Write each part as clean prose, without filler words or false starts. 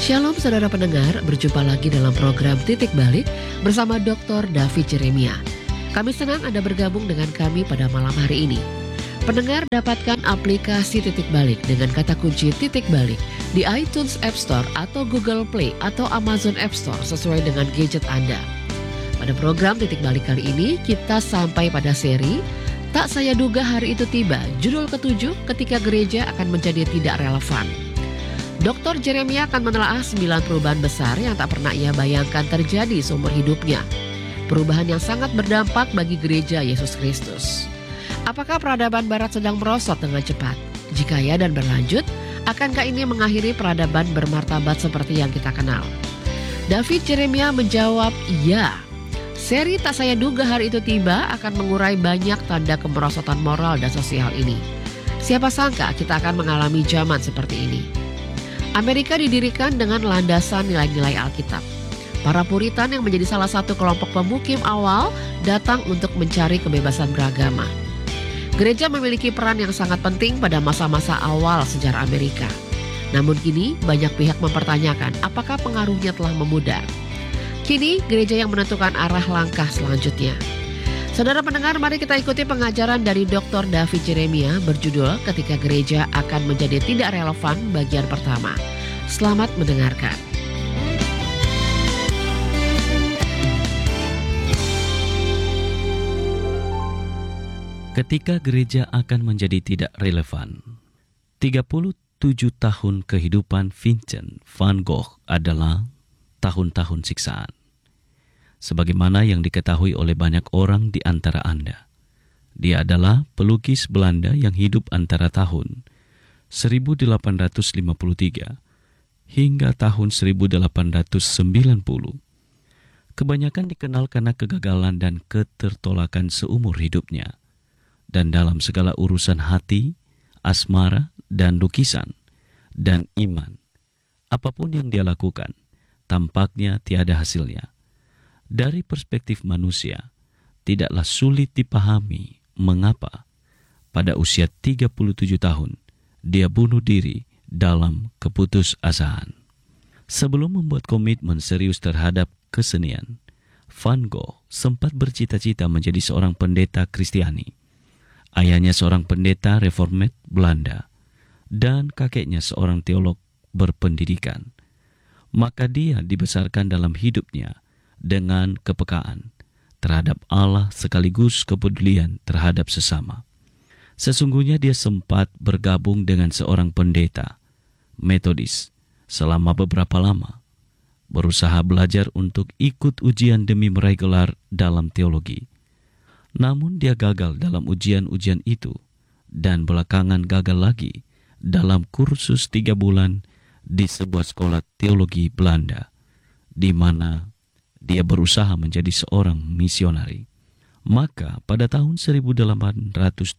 Shalom saudara pendengar, berjumpa lagi dalam program Titik Balik bersama Dr. David Jeremia. Kami senang Anda bergabung dengan kami pada malam hari ini. Pendengar dapatkan aplikasi Titik Balik dengan kata kunci Titik Balik di iTunes App Store atau Google Play atau Amazon App Store sesuai dengan gadget Anda. Pada program Titik Balik kali ini kita sampai pada seri Tak Saya Duga Hari Itu Tiba, judul ke-7 ketika gereja akan menjadi tidak relevan. Dr. Jeremia akan menelaah 9 perubahan besar yang tak pernah ia bayangkan terjadi seumur hidupnya. Perubahan yang sangat berdampak bagi gereja Yesus Kristus. Apakah peradaban barat sedang merosot dengan cepat? Jika ya dan berlanjut, akankah ini mengakhiri peradaban bermartabat seperti yang kita kenal? David Jeremia menjawab, ya. Seri Tak Saya Duga Hari Itu Tiba akan mengurai banyak tanda kemerosotan moral dan sosial ini. Siapa sangka kita akan mengalami zaman seperti ini? Amerika didirikan dengan landasan nilai-nilai Alkitab. Para Puritan yang menjadi salah satu kelompok pemukim awal datang untuk mencari kebebasan beragama. Gereja memiliki peran yang sangat penting pada masa-masa awal sejarah Amerika. Namun kini banyak pihak mempertanyakan apakah pengaruhnya telah memudar. Kini gereja yang menentukan arah langkah selanjutnya. Saudara pendengar, mari kita ikuti pengajaran dari Dr. David Jeremia berjudul Ketika Gereja Akan Menjadi Tidak Relevan bagian pertama. Selamat mendengarkan. Ketika gereja akan menjadi tidak relevan. 37 tahun kehidupan Vincent van Gogh adalah tahun-tahun siksaan. Sebagaimana yang diketahui oleh banyak orang di antara Anda. Dia adalah pelukis Belanda yang hidup antara tahun 1853 hingga tahun 1890. Kebanyakan dikenal karena kegagalan dan ketertolakan seumur hidupnya. Dan dalam segala urusan hati, asmara, dan lukisan, dan iman, apapun yang dia lakukan, tampaknya tiada hasilnya. Dari perspektif manusia, tidaklah sulit dipahami mengapa pada usia 37 tahun dia bunuh diri dalam keputusasaan. Sebelum membuat komitmen serius terhadap kesenian, Van Gogh sempat bercita-cita menjadi seorang pendeta Kristiani. Ayahnya seorang pendeta reformat Belanda dan kakeknya seorang teolog berpendidikan. Maka dia dibesarkan dalam hidupnya dengan kepekaan terhadap Allah sekaligus kepedulian terhadap sesama. Sesungguhnya dia sempat bergabung dengan seorang pendeta Metodis selama beberapa lama, berusaha belajar untuk ikut ujian demi meraih gelar dalam teologi. Namun dia gagal dalam ujian-ujian itu dan belakangan gagal lagi dalam kursus 3 bulan di sebuah sekolah teologi Belanda, di mana dia berusaha menjadi seorang misionari. Maka pada tahun 1879,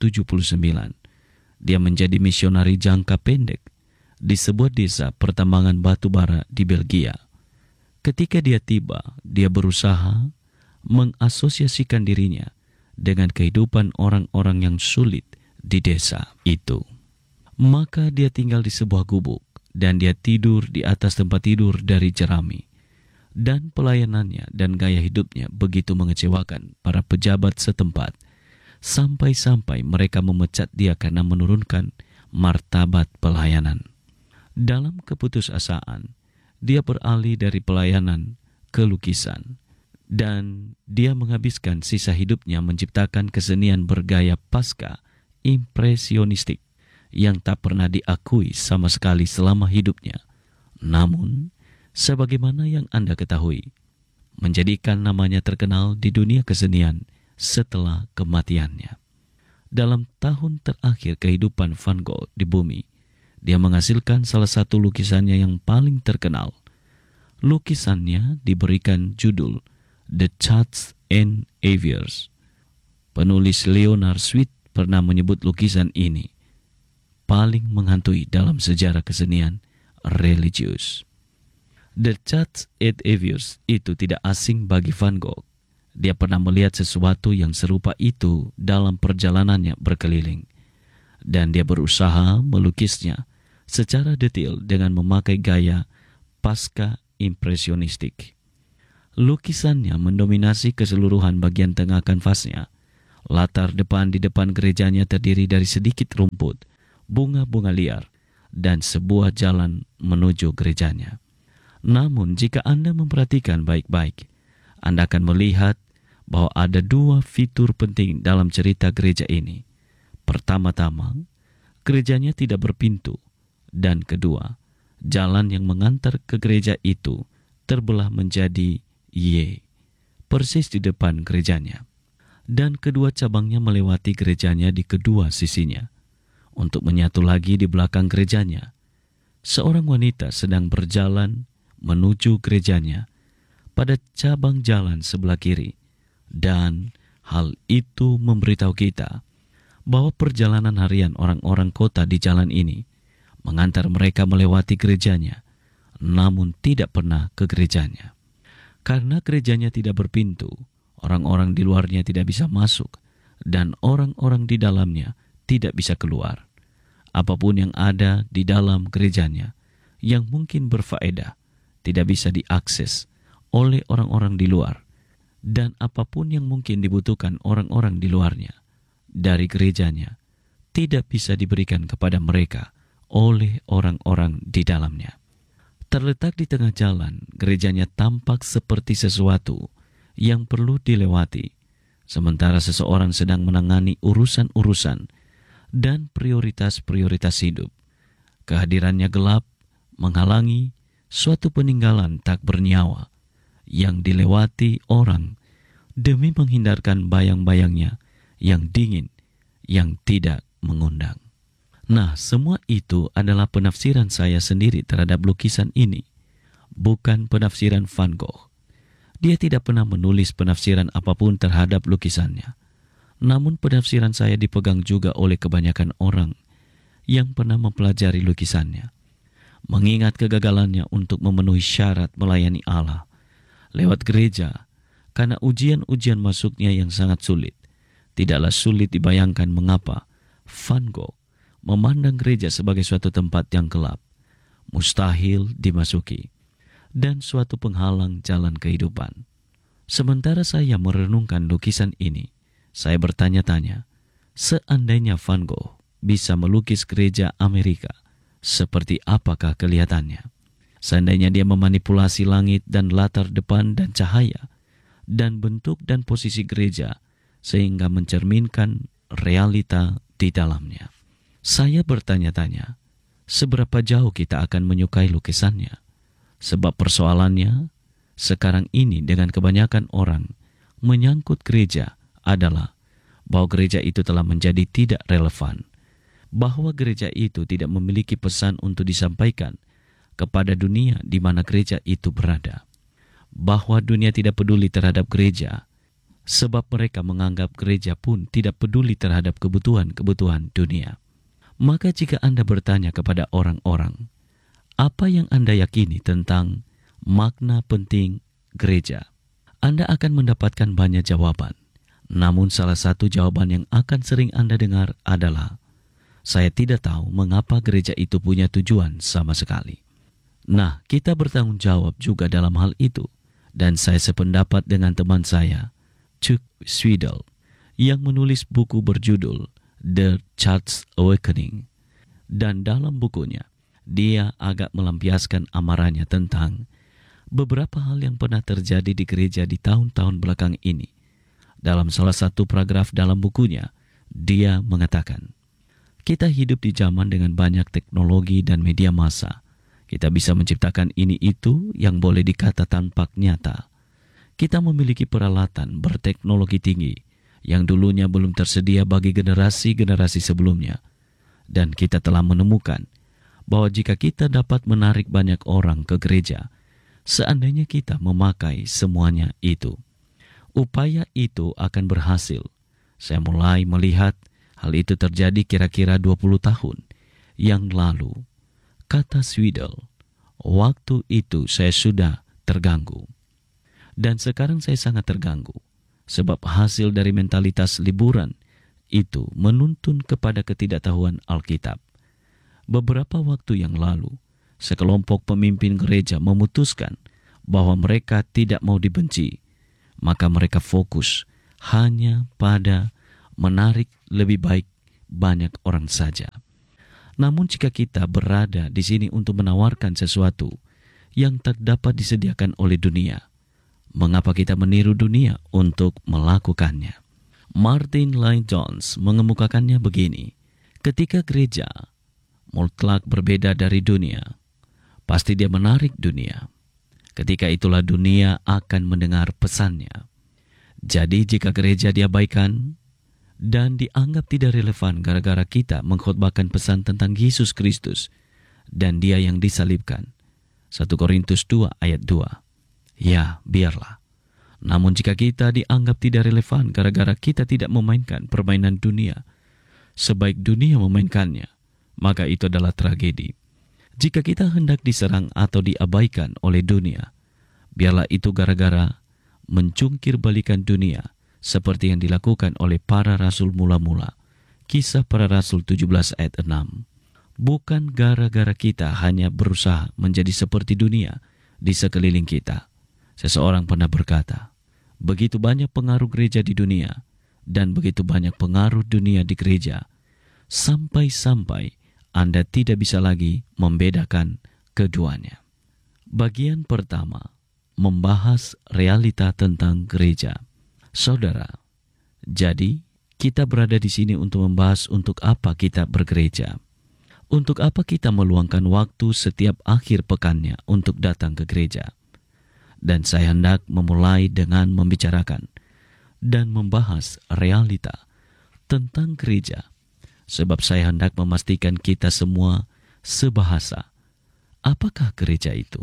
dia menjadi misionari jangka pendek di sebuah desa pertambangan batu bara di Belgia. Ketika dia tiba, dia berusaha mengasosiasikan dirinya dengan kehidupan orang-orang yang sulit di desa itu. Maka dia tinggal di sebuah gubuk dan dia tidur di atas tempat tidur dari jerami. Dan pelayanannya dan gaya hidupnya begitu mengecewakan para pejabat setempat, sampai-sampai mereka memecat dia karena menurunkan martabat pelayanan. Dalam keputusasaan, dia beralih dari pelayanan ke lukisan, dan dia menghabiskan sisa hidupnya menciptakan kesenian bergaya pasca impresionistik yang tak pernah diakui sama sekali selama hidupnya. Namun, sebagaimana yang Anda ketahui, menjadikan namanya terkenal di dunia kesenian setelah kematiannya. Dalam tahun terakhir kehidupan Van Gogh di bumi, dia menghasilkan salah satu lukisannya yang paling terkenal. Lukisannya diberikan judul The Chats and Aviars. Penulis Leonard Sweet pernah menyebut lukisan ini paling menghantui dalam sejarah kesenian religius. The Chats and Aviars itu tidak asing bagi Van Gogh. Dia pernah melihat sesuatu yang serupa itu dalam perjalanannya berkeliling. Dan dia berusaha melukisnya secara detail dengan memakai gaya pasca impresionistik. Lukisannya mendominasi keseluruhan bagian tengah kanvasnya. Latar depan di depan gerejanya terdiri dari sedikit rumput, bunga-bunga liar, dan sebuah jalan menuju gerejanya. Namun jika Anda memperhatikan baik-baik, Anda akan melihat bahwa ada dua fitur penting dalam cerita gereja ini. Pertama-tama, gerejanya tidak berpintu, dan kedua, jalan yang mengantar ke gereja itu terbelah menjadi Y, persis di depan gerejanya. Dan kedua cabangnya melewati gerejanya di kedua sisinya, untuk menyatu lagi di belakang gerejanya. Seorang wanita sedang berjalan menuju gerejanya pada cabang jalan sebelah kiri, dan hal itu memberitahu kita bahwa perjalanan harian orang-orang kota di jalan ini mengantar mereka melewati gerejanya, namun tidak pernah ke gerejanya. Karena gerejanya tidak berpintu, orang-orang di luarnya tidak bisa masuk, dan orang-orang di dalamnya tidak bisa keluar. Apapun yang ada di dalam gerejanya yang mungkin berfaedah tidak bisa diakses oleh orang-orang di luar, dan apapun yang mungkin dibutuhkan orang-orang di luarnya dari gerejanya tidak bisa diberikan kepada mereka oleh orang-orang di dalamnya. Terletak di tengah jalan, gerejanya tampak seperti sesuatu yang perlu dilewati, sementara seseorang sedang menangani urusan-urusan dan prioritas-prioritas hidup. Kehadirannya gelap, menghalangi suatu peninggalan tak bernyawa yang dilewati orang demi menghindarkan bayang-bayangnya yang dingin, yang tidak mengundang. Nah, semua itu adalah penafsiran saya sendiri terhadap lukisan ini, bukan penafsiran Van Gogh. Dia tidak pernah menulis penafsiran apapun terhadap lukisannya. Namun penafsiran saya dipegang juga oleh kebanyakan orang yang pernah mempelajari lukisannya. Mengingat kegagalannya untuk memenuhi syarat melayani Allah lewat gereja, karena ujian-ujian masuknya yang sangat sulit. Tidaklah sulit dibayangkan mengapa Van Gogh memandang gereja sebagai suatu tempat yang gelap, mustahil dimasuki, dan suatu penghalang jalan kehidupan. Sementara saya merenungkan lukisan ini, saya bertanya-tanya, seandainya Van Gogh bisa melukis gereja Amerika, seperti apakah kelihatannya? Seandainya dia memanipulasi langit dan latar depan dan cahaya, dan bentuk dan posisi gereja, sehingga mencerminkan realita di dalamnya. Saya bertanya-tanya, seberapa jauh kita akan menyukai lukisannya? Sebab persoalannya sekarang ini dengan kebanyakan orang menyangkut gereja adalah bahwa gereja itu telah menjadi tidak relevan, bahwa gereja itu tidak memiliki pesan untuk disampaikan kepada dunia di mana gereja itu berada, bahwa dunia tidak peduli terhadap gereja, sebab mereka menganggap gereja pun tidak peduli terhadap kebutuhan-kebutuhan dunia. Maka jika Anda bertanya kepada orang-orang, apa yang Anda yakini tentang makna penting gereja? Anda akan mendapatkan banyak jawaban. Namun salah satu jawaban yang akan sering Anda dengar adalah, saya tidak tahu mengapa gereja itu punya tujuan sama sekali. Nah, kita bertanggung jawab juga dalam hal itu. Dan saya sependapat dengan teman saya, Chuck Swindoll, yang menulis buku berjudul The Church Awakening. Dan dalam bukunya, dia agak melampiaskan amarahnya tentang beberapa hal yang pernah terjadi di gereja di tahun-tahun belakang ini. Dalam salah satu paragraf dalam bukunya, dia mengatakan, kita hidup di zaman dengan banyak teknologi dan media massa. Kita bisa menciptakan ini itu yang boleh dikata tampak nyata. Kita memiliki peralatan berteknologi tinggi yang dulunya belum tersedia bagi generasi-generasi sebelumnya. Dan kita telah menemukan bahwa jika kita dapat menarik banyak orang ke gereja, seandainya kita memakai semuanya itu, upaya itu akan berhasil. Saya mulai melihat hal itu terjadi kira-kira 20 tahun yang lalu. Kata Swindoll, waktu itu saya sudah terganggu. Dan sekarang saya sangat terganggu. Sebab hasil dari mentalitas liburan itu menuntun kepada ketidaktahuan Alkitab. Beberapa waktu yang lalu, sekelompok pemimpin gereja memutuskan bahwa mereka tidak mau dibenci, maka mereka fokus hanya pada menarik lebih baik banyak orang saja. Namun jika kita berada di sini untuk menawarkan sesuatu yang tak dapat disediakan oleh dunia, mengapa kita meniru dunia untuk melakukannya? Martin Lloyd-Jones mengemukakannya begini, ketika gereja mutlak berbeda dari dunia, pasti dia menarik dunia. Ketika itulah dunia akan mendengar pesannya. Jadi jika gereja diabaikan dan dianggap tidak relevan gara-gara kita mengkhotbahkan pesan tentang Yesus Kristus dan Dia yang disalibkan, 1 Korintus 2 ayat 2, ya biarlah. Namun jika kita dianggap tidak relevan gara-gara kita tidak memainkan permainan dunia sebaik dunia memainkannya, maka itu adalah tragedi. Jika kita hendak diserang atau diabaikan oleh dunia, biarlah itu gara-gara mencungkir balikan dunia seperti yang dilakukan oleh para rasul mula-mula. Kisah Para Rasul 17 ayat 6. Bukan gara-gara kita hanya berusaha menjadi seperti dunia di sekeliling kita. Seseorang pernah berkata, begitu banyak pengaruh gereja di dunia dan begitu banyak pengaruh dunia di gereja, sampai-sampai Anda tidak bisa lagi membedakan keduanya. Bagian pertama, membahas realita tentang gereja. Saudara, jadi kita berada di sini untuk membahas untuk apa kita bergereja. Untuk apa kita meluangkan waktu setiap akhir pekannya untuk datang ke gereja. Dan saya hendak memulai dengan membicarakan dan membahas realita tentang gereja. Sebab saya hendak memastikan kita semua sebahasa. Apakah gereja itu?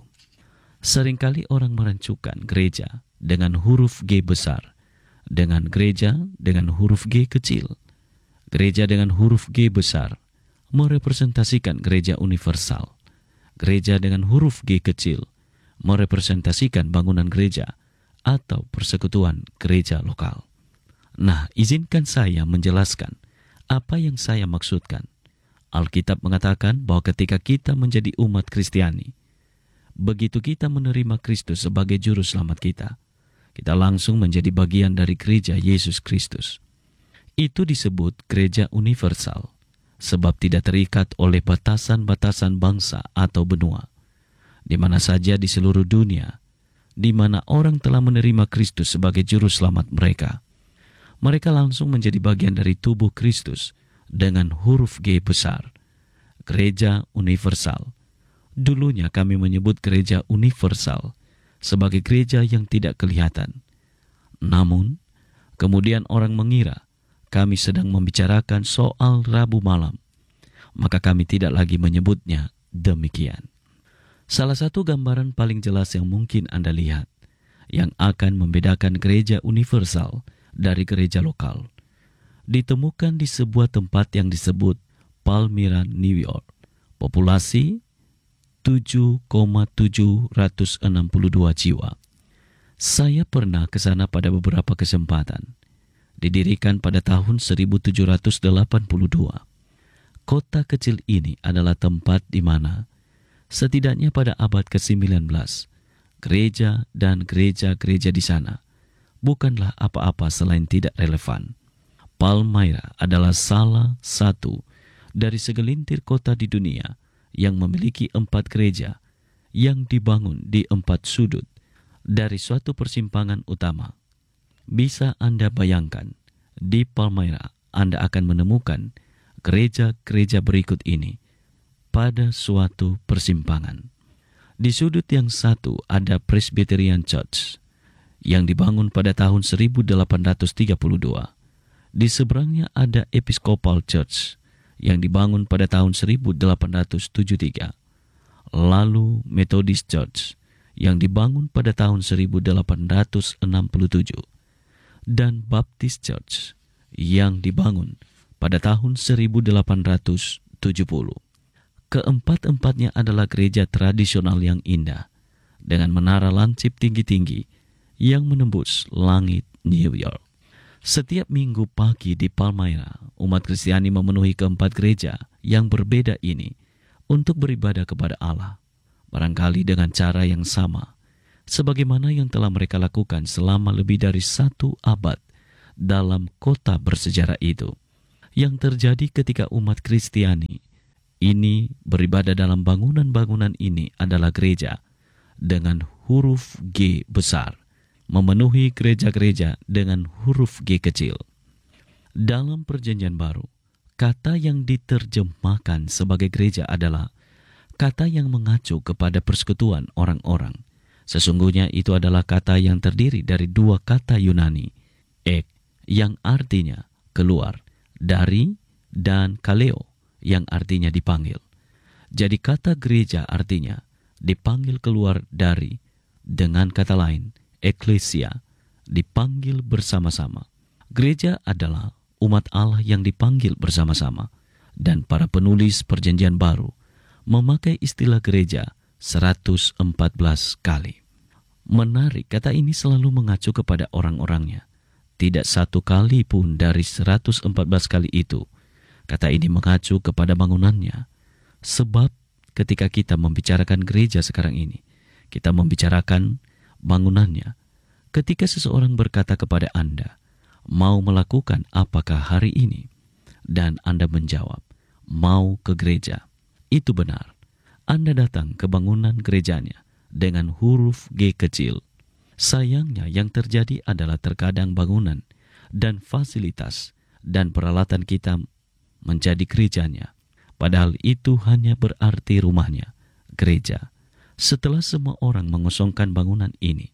Seringkali orang merancukan gereja dengan huruf G besar, dengan gereja dengan huruf G kecil. Gereja dengan huruf G besar merepresentasikan gereja universal. Gereja dengan huruf G kecil merepresentasikan bangunan gereja atau persekutuan gereja lokal. Nah, izinkan saya menjelaskan apa yang saya maksudkan. Alkitab mengatakan bahwa ketika kita menjadi umat Kristiani, begitu kita menerima Kristus sebagai juru selamat kita langsung menjadi bagian dari gereja Yesus Kristus. Itu disebut gereja universal, sebab tidak terikat oleh batasan-batasan bangsa atau benua. Di mana saja di seluruh dunia, di mana orang telah menerima Kristus sebagai juru selamat mereka langsung menjadi bagian dari tubuh Kristus dengan huruf G besar. Gereja universal. Dulunya kami menyebut gereja universal sebagai gereja yang tidak kelihatan. Namun, kemudian orang mengira kami sedang membicarakan soal Rabu malam. Maka kami tidak lagi menyebutnya demikian. Salah satu gambaran paling jelas yang mungkin Anda lihat, yang akan membedakan gereja universal dari gereja lokal, ditemukan di sebuah tempat yang disebut Palmyra, New York. Populasi 7,762 jiwa. Saya pernah ke sana pada beberapa kesempatan. Didirikan pada tahun 1782. Kota kecil ini adalah tempat di mana, setidaknya pada abad ke-19, gereja dan gereja-gereja di sana bukanlah apa-apa selain tidak relevan. Palmyra adalah salah satu dari segelintir kota di dunia yang memiliki 4 gereja yang dibangun di 4 sudut dari suatu persimpangan utama. Bisa Anda bayangkan, di Palmyra Anda akan menemukan gereja-gereja berikut ini pada suatu persimpangan. Di sudut yang satu ada Presbyterian Church yang dibangun pada tahun 1832. Di seberangnya ada Episcopal Church yang dibangun pada tahun 1873. Lalu Methodist Church yang dibangun pada tahun 1867. Dan Baptist Church yang dibangun pada tahun 1870. Keempat-empatnya adalah gereja tradisional yang indah, dengan menara lansip tinggi-tinggi yang menembus langit New York. Setiap minggu pagi di Palmyra, umat Kristiani memenuhi keempat gereja yang berbeda ini untuk beribadah kepada Allah. barangkali dengan cara yang sama, sebagaimana yang telah mereka lakukan selama lebih dari 1 abad dalam kota bersejarah itu. Yang terjadi ketika umat Kristiani ini beribadah dalam bangunan-bangunan ini adalah gereja dengan huruf G besar, memenuhi gereja-gereja dengan huruf G kecil. Dalam Perjanjian Baru, kata yang diterjemahkan sebagai gereja adalah kata yang mengacu kepada persekutuan orang-orang. Sesungguhnya itu adalah kata yang terdiri dari 2 kata Yunani, ek, yang artinya keluar, dari, dan kaleo, yang artinya dipanggil. Jadi kata gereja artinya dipanggil keluar dari, dengan kata lain, eklesia, dipanggil bersama-sama. Gereja adalah umat Allah yang dipanggil bersama-sama, dan para penulis Perjanjian Baru memakai istilah gereja 114 kali. Menarik, kata ini selalu mengacu kepada orang-orangnya. Tidak 1 kali pun dari 114 kali itu, kata ini mengacu kepada bangunannya. Sebab ketika kita membicarakan gereja sekarang ini, kita membicarakan bangunannya. Ketika seseorang berkata kepada Anda, mau melakukan apakah hari ini? Dan Anda menjawab, mau ke gereja. Itu benar. Anda datang ke bangunan gerejanya dengan huruf G kecil. Sayangnya yang terjadi adalah terkadang bangunan dan fasilitas dan peralatan kita menjadi gerejanya. Padahal itu hanya berarti rumahnya, gereja. Setelah semua orang mengosongkan bangunan ini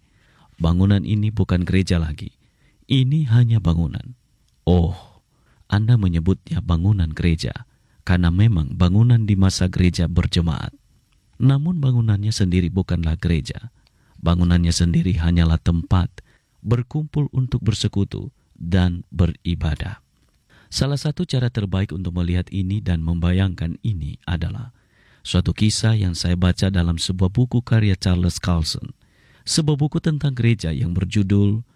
bukan gereja lagi. Ini hanya bangunan. Oh, Anda menyebutnya bangunan gereja karena memang bangunan di masa gereja berjemaat. Namun bangunannya sendiri bukanlah gereja. Bangunannya sendiri hanyalah tempat berkumpul untuk bersekutu dan beribadah. Salah satu cara terbaik untuk melihat ini dan membayangkan ini adalah suatu kisah yang saya baca dalam sebuah buku karya Charles Colson. Sebuah buku tentang gereja yang berjudul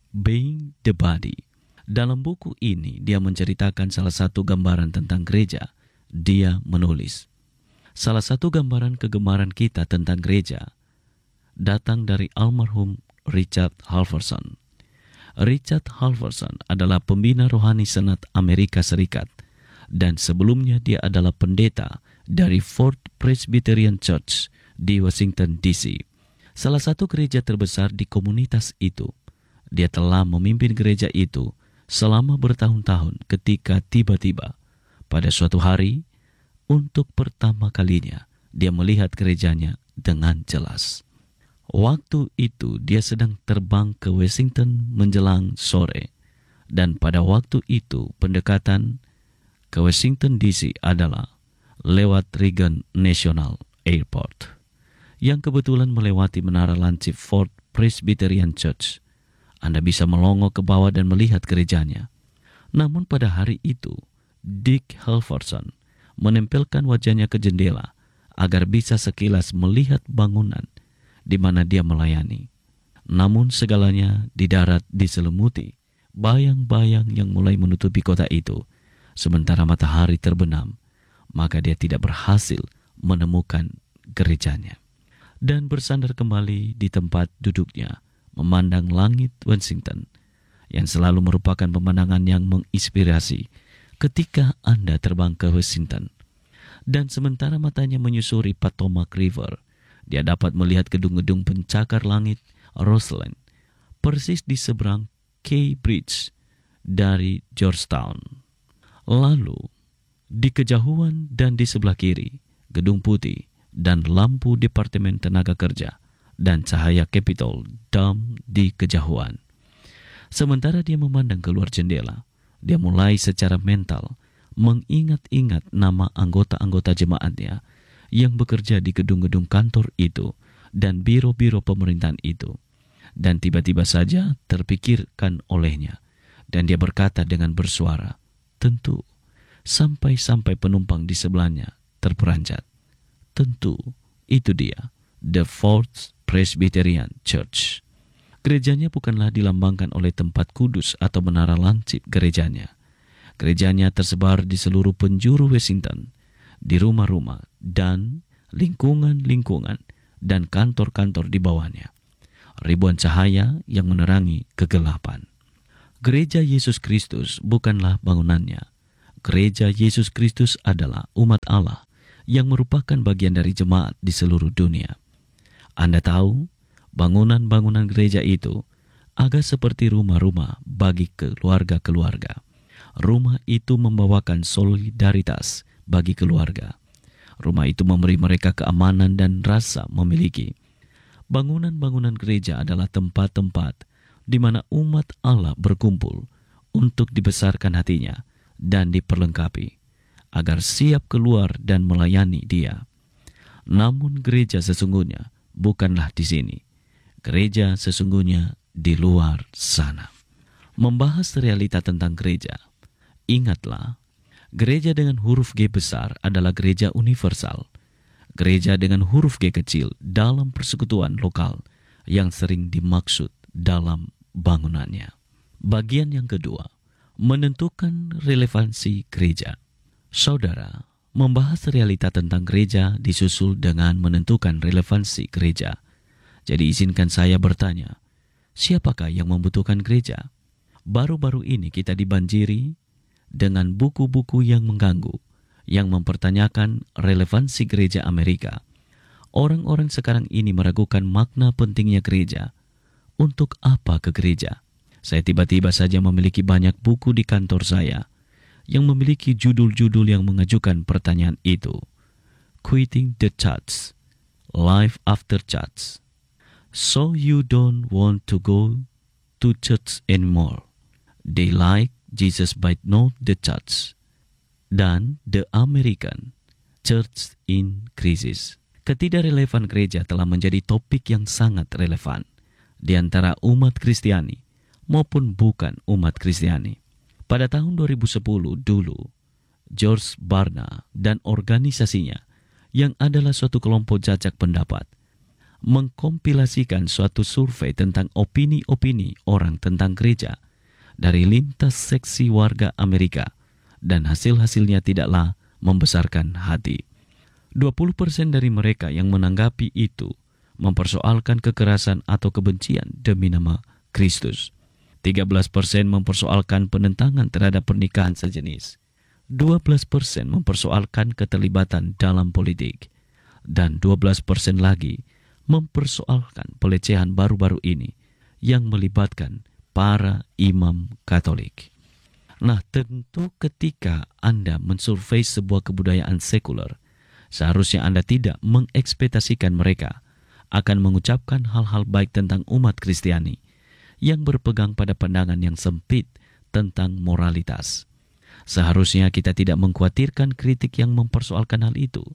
Being the Body. Dalam buku ini, dia menceritakan salah satu gambaran tentang gereja. Dia menulis, salah satu gambaran kegemaran kita tentang gereja datang dari almarhum Richard Halverson. Richard Halverson adalah pembina rohani Senat Amerika Serikat, dan sebelumnya dia adalah pendeta dari Fourth Presbyterian Church di Washington, D.C., salah satu gereja terbesar di komunitas itu. Dia telah memimpin gereja itu selama bertahun-tahun ketika tiba-tiba pada suatu hari, untuk pertama kalinya, dia melihat gerejanya dengan jelas. Waktu itu dia sedang terbang ke Washington menjelang sore, dan pada waktu itu pendekatan ke Washington DC adalah lewat Reagan National Airport, yang kebetulan melewati menara lancip Fourth Presbyterian Church. Anda bisa melongo ke bawah dan melihat gerejanya. Namun pada hari itu, Dick Halverson menempelkan wajahnya ke jendela agar bisa sekilas melihat bangunan di mana dia melayani. Namun segalanya di darat diselimuti bayang-bayang yang mulai menutupi kota itu. Sementara matahari terbenam, maka dia tidak berhasil menemukan gerejanya. Dan bersandar kembali di tempat duduknya, memandang langit Washington, yang selalu merupakan pemandangan yang menginspirasi ketika Anda terbang ke Washington. Dan sementara matanya menyusuri Potomac River, dia dapat melihat gedung-gedung pencakar langit Roseland, persis di seberang Key Bridge dari Georgetown. Lalu, di kejauhan dan di sebelah kiri, gedung putih dan lampu Departemen Tenaga Kerja dan cahaya Capitol Dome di kejauhan. Sementara dia memandang keluar jendela, dia mulai secara mental mengingat-ingat nama anggota-anggota jemaatnya yang bekerja di gedung-gedung kantor itu dan biro-biro pemerintahan itu. Dan tiba-tiba saja terpikirkan olehnya, dan dia berkata dengan bersuara, tentu, sampai-sampai penumpang di sebelahnya terperanjat. Tentu, itu dia, The Fourth Presbyterian Church. Gerejanya bukanlah dilambangkan oleh tempat kudus atau menara lancip gerejanya. Gerejanya tersebar di seluruh penjuru Washington, di rumah-rumah dan lingkungan-lingkungan dan kantor-kantor di bawahnya. Ribuan cahaya yang menerangi kegelapan. Gereja Yesus Kristus bukanlah bangunannya. Gereja Yesus Kristus adalah umat Allah yang merupakan bagian dari jemaat di seluruh dunia. Anda tahu, bangunan-bangunan gereja itu agak seperti rumah-rumah bagi keluarga-keluarga. Rumah itu membawakan solidaritas bagi keluarga. Rumah itu memberi mereka keamanan dan rasa memiliki. Bangunan-bangunan gereja adalah tempat-tempat di mana umat Allah berkumpul untuk dibesarkan hatinya dan diperlengkapi, agar siap keluar dan melayani Dia. Namun gereja sesungguhnya bukanlah di sini. Gereja sesungguhnya di luar sana. Membahas realita tentang gereja, ingatlah, gereja dengan huruf G besar adalah gereja universal. Gereja dengan huruf G kecil dalam persekutuan lokal yang sering dimaksud dalam bangunannya. Bagian yang kedua, menentukan relevansi gereja. Saudara, membahas realita tentang gereja disusul dengan menentukan relevansi gereja. Jadi izinkan saya bertanya, siapakah yang membutuhkan gereja? Baru-baru ini kita dibanjiri dengan buku-buku yang mengganggu, yang mempertanyakan relevansi gereja Amerika. Orang-orang sekarang ini meragukan makna pentingnya gereja. Untuk apa ke gereja? Saya tiba-tiba saja memiliki banyak buku di kantor saya yang memiliki judul-judul yang mengajukan pertanyaan itu. Quitting the Church, Life After Church. So you don't want to go to church anymore. They like Jesus but not the church. Dan The American Church in Crisis. Ketidakrelevan gereja telah menjadi topik yang sangat relevan di antara umat Kristiani maupun bukan umat Kristiani. Pada tahun 2010 dulu, George Barna dan organisasinya yang adalah suatu kelompok jajak pendapat mengkompilasikan suatu survei tentang opini-opini orang tentang gereja dari lintas seksi warga Amerika, dan hasil-hasilnya tidaklah membesarkan hati. 20% dari mereka yang menanggapi itu mempersoalkan kekerasan atau kebencian demi nama Kristus. 13% mempersoalkan penentangan terhadap pernikahan sejenis. 12% mempersoalkan keterlibatan dalam politik. Dan 12% lagi mempersoalkan pelecehan baru-baru ini yang melibatkan para imam Katolik. Nah, tentu ketika Anda mensurvei sebuah kebudayaan sekuler, seharusnya Anda tidak mengekspektasikan mereka akan mengucapkan hal-hal baik tentang umat Kristiani yang berpegang pada pandangan yang sempit tentang moralitas. Seharusnya kita tidak mengkhawatirkan kritik yang mempersoalkan hal itu.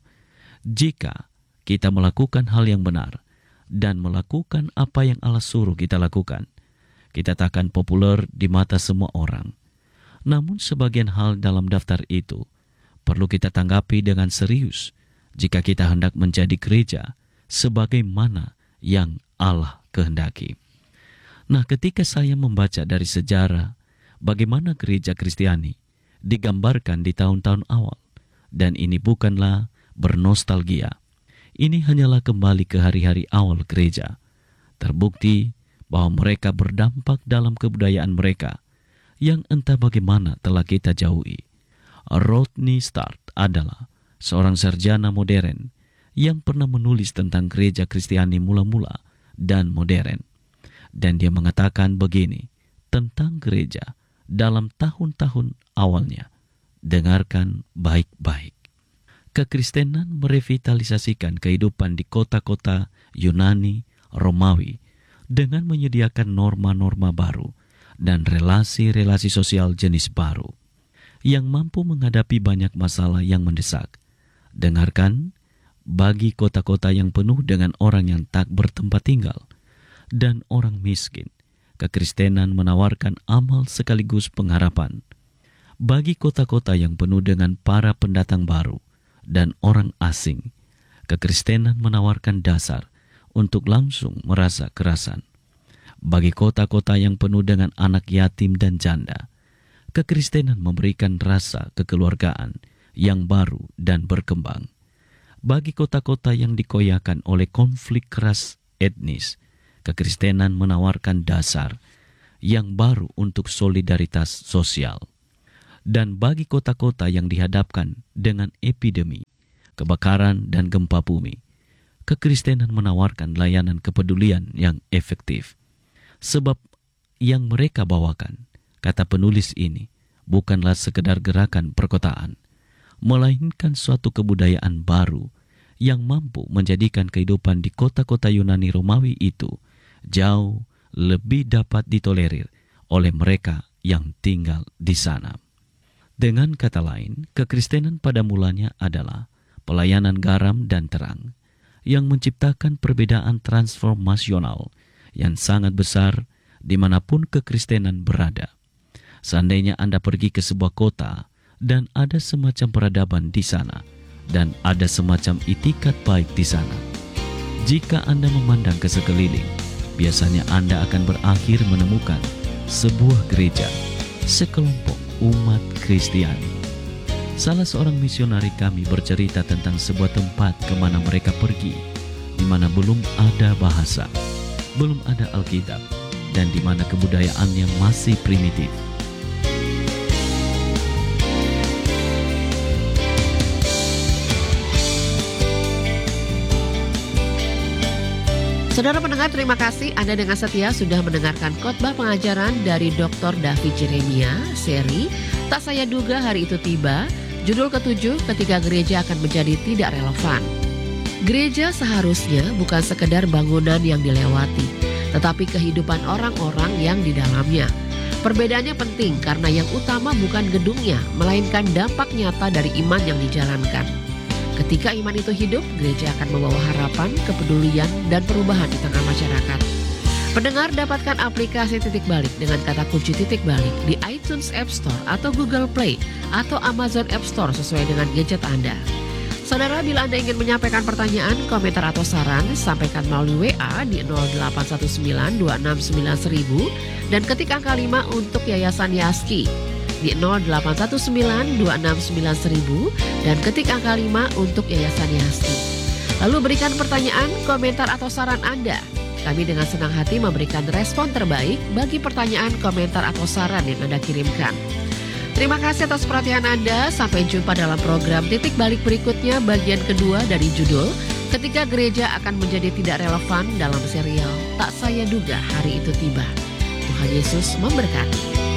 Jika kita melakukan hal yang benar dan melakukan apa yang Allah suruh kita lakukan, kita takkan populer di mata semua orang. Namun sebagian hal dalam daftar itu perlu kita tanggapi dengan serius jika kita hendak menjadi gereja sebagaimana yang Allah kehendaki. Nah, ketika saya membaca dari sejarah bagaimana gereja Kristiani digambarkan di tahun-tahun awal, dan ini bukanlah bernostalgia, ini hanyalah kembali ke hari-hari awal gereja, terbukti bahwa mereka berdampak dalam kebudayaan mereka yang entah bagaimana telah kita jauhi. Rodney Stark adalah seorang sarjana modern yang pernah menulis tentang gereja Kristiani mula-mula dan modern. Dan dia mengatakan begini tentang gereja dalam tahun-tahun awalnya. Dengarkan baik-baik. Kekristenan merevitalisasikan kehidupan di kota-kota Yunani, Romawi dengan menyediakan norma-norma baru dan relasi-relasi sosial jenis baru yang mampu menghadapi banyak masalah yang mendesak. Dengarkan, bagi kota-kota yang penuh dengan orang yang tak bertempat tinggal dan orang miskin, kekristenan menawarkan amal sekaligus pengharapan. Bagi kota-kota yang penuh dengan para pendatang baru dan orang asing, kekristenan menawarkan dasar untuk langsung merasa kerasan. Bagi kota-kota yang penuh dengan anak yatim dan janda, kekristenan memberikan rasa kekeluargaan yang baru dan berkembang. Bagi kota-kota yang dikoyakan oleh konflik keras etnis, kekristenan menawarkan dasar yang baru untuk solidaritas sosial. Dan bagi kota-kota yang dihadapkan dengan epidemi, kebakaran, dan gempa bumi, kekristenan menawarkan layanan kepedulian yang efektif. Sebab yang mereka bawakan, kata penulis ini, bukanlah sekedar gerakan perkotaan, melainkan suatu kebudayaan baru yang mampu menjadikan kehidupan di kota-kota Yunani Romawi itu jauh lebih dapat ditolerir oleh mereka yang tinggal di sana. Dengan kata lain, kekristenan pada mulanya adalah pelayanan garam dan terang yang menciptakan perbedaan transformasional yang sangat besar dimanapun kekristenan berada. Seandainya Anda pergi ke sebuah kota dan ada semacam peradaban di sana, dan ada semacam itikat baik di sana, jika Anda memandang ke sekeliling, biasanya Anda akan berakhir menemukan sebuah gereja, sekelompok umat Kristiani. Salah seorang misionari kami bercerita tentang sebuah tempat kemana mereka pergi, di mana belum ada bahasa, belum ada Alkitab, dan di mana kebudayaannya masih primitif. Saudara pendengar, terima kasih Anda dengan setia sudah mendengarkan khotbah pengajaran dari Dr. David Jeremia, seri Tak Saya Duga Hari Itu Tiba, judul ke-7, ketika gereja akan menjadi tidak relevan. Gereja seharusnya bukan sekedar bangunan yang dilewati, tetapi kehidupan orang-orang yang di dalamnya. Perbedaannya penting karena yang utama bukan gedungnya, melainkan dampak nyata dari iman yang dijalankan. Ketika iman itu hidup, gereja akan membawa harapan, kepedulian, dan perubahan di tengah masyarakat. Pendengar dapatkan aplikasi Titik Balik dengan kata kunci Titik Balik di iTunes App Store atau Google Play atau Amazon App Store sesuai dengan gadget Anda. Saudara, bila Anda ingin menyampaikan pertanyaan, komentar atau saran, sampaikan melalui WA di 0819269000 dan ketik angka 5 untuk Yayasan Yaski di 0819269000 dan ketik angka 5 untuk Yayasan Yaski. Lalu berikan pertanyaan, komentar atau saran Anda. Kami dengan senang hati memberikan respon terbaik bagi pertanyaan, komentar atau saran yang Anda kirimkan. Terima kasih atas perhatian Anda. Sampai jumpa dalam program Titik Balik berikutnya, bagian kedua dari judul Ketika Gereja Akan Menjadi Tidak Relevan dalam serial Tak Saya Duga Hari Itu Tiba. Tuhan Yesus memberkati.